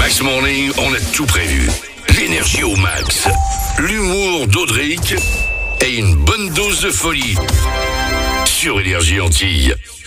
Max Morning, on a tout prévu. L'énergie au max, l'humour d'Audric et une bonne dose de folie sur Énergie Antilles.